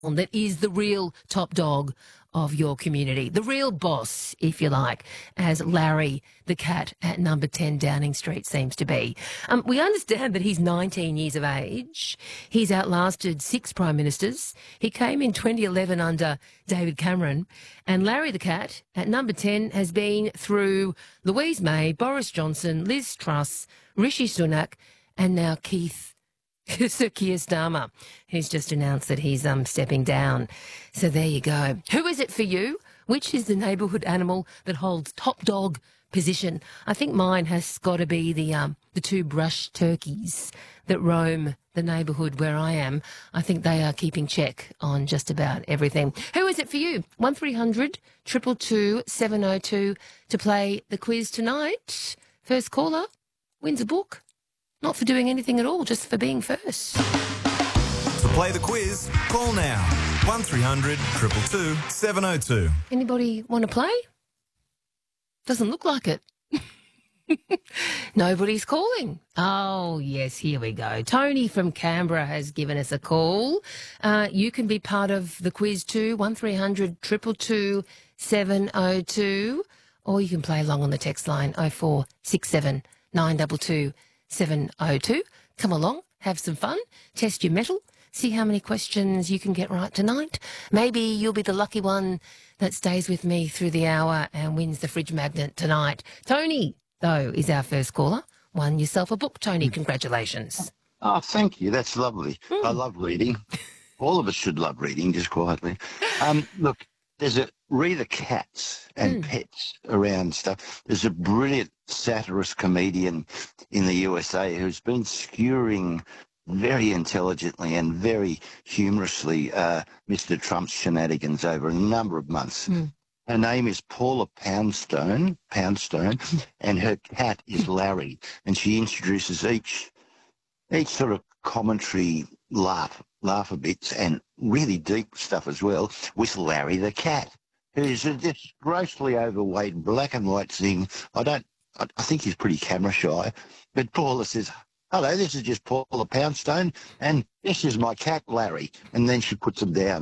that is the real top dog of your community, the real boss, if you like, as Larry the cat at number 10 Downing Street seems to be. We understand that he's 19 years of age. He's outlasted 6 prime ministers. He came in 2011 under David Cameron. And Larry the cat at number 10 has been through Louise May, Boris Johnson, Liz Truss, Rishi Sunak, and now Sir Keir Starmer, who's just announced that he's stepping down. So there you go. Who is it for you? Which is the neighbourhood animal that holds top dog position? I think mine has got to be the 2 brush turkeys that roam the neighbourhood where I am. I think they are keeping check on just about everything. Who is it for you? 1300 222 702 to play the quiz tonight. First caller wins a book. Not for doing anything at all, just for being first. To play the quiz, call now. 1300 222 702. Anybody want to play? Doesn't look like it. Nobody's calling. Oh, yes, here we go. Tony from Canberra has given us a call. You can be part of the quiz too, 1300 222 702. Or you can play along on the text line 0467 922 702. Come along, have some fun, test your mettle, see how many questions you can get right tonight. Maybe you'll be the lucky one that stays with me through the hour and wins the fridge magnet tonight. Tony, though, is our first caller. Won yourself a book, Tony. Congratulations. Oh, thank you. That's lovely. I love reading. All of us should love reading, just quietly. Look, there's a Reader Cats and Pets around stuff. There's a brilliant satirist comedian in the USA who's been skewering very intelligently and very humorously Mr. Trump's shenanigans over a number of months. Her name is Paula Poundstone, and her cat is Larry, and she introduces each sort of commentary laugh a bit and really deep stuff as well with Larry the cat, who's this grossly overweight black and white thing. I think he's pretty camera shy, but Paula says, "Hello, this is just Paula Poundstone, and this is my cat Larry," and then she puts him down.